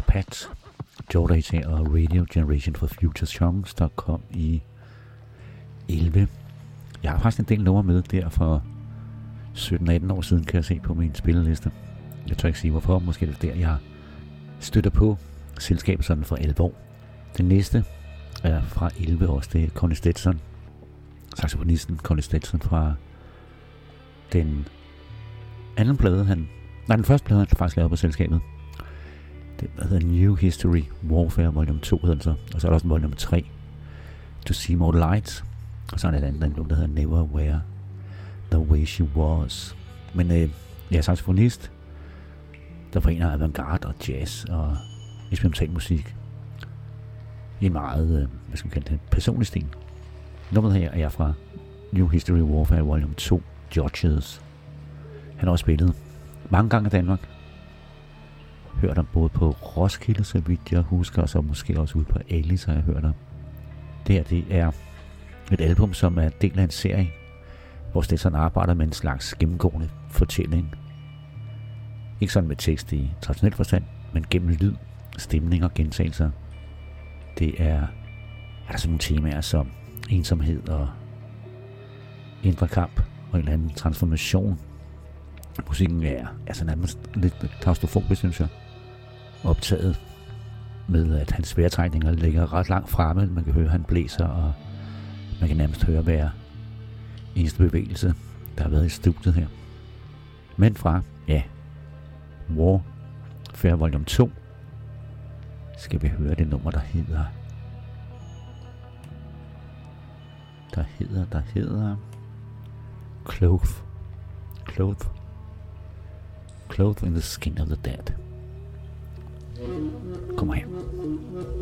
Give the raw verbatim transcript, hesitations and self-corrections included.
Pat, Jordan og Radio Generation for Future Songs, der kom i elleve. Jeg har faktisk en del numre med der for sytten atten år siden, kan jeg se på min spilleliste. Jeg tør ikke sige hvorfor, måske det er der, jeg støtter på selskabet sådan for alvor. Den næste er fra elleve år, det er Connie Stetson, saxofonisten Connie Stetson fra den anden plade, han, nej, den første plade, han faktisk lavede på selskabet. Det hedder New History Warfare Volume to, hedder den så. Og så er der også en Volume tre, To See More Light. Og så er der en anden, der hedder Never Were The Way She Was. Men øh, jeg er saxofonist, der forener avantgarde og jazz og eksperimental musik i en meget, øh, hvad skal man kalde det, personlig stil. Nummeret her er fra New History Warfare Volume to, Judges. Han har også spillet mange gange i Danmark. Hørt ham både på Roskilde, så vidt jeg husker, og så måske også ude på Alice har jeg hørt ham. Det her, det er et album, som er del af en serie, hvor Stetson arbejder med en slags gennemgående fortælling. Ikke sådan med tekst i traditionel forstand, men gennem lyd, stemning og gentagelser. Det er, er der sådan nogle temaer som ensomhed og indre kamp og en eller anden transformation. Musikken er altså nærmest lidt klaustrofobisk, synes jeg. Optaget med, at hans vejrtrækninger ligger ret langt fremme. Man kan høre, at han blæser, og man kan nærmest høre hver eneste bevægelse, der har været i studiet her. Men fra, ja, Warfare Volume to, skal vi høre det nummer, der hedder... Der hedder, der hedder... Cloth. Cloth. Cloth in the Skin of the Dead. Kom her.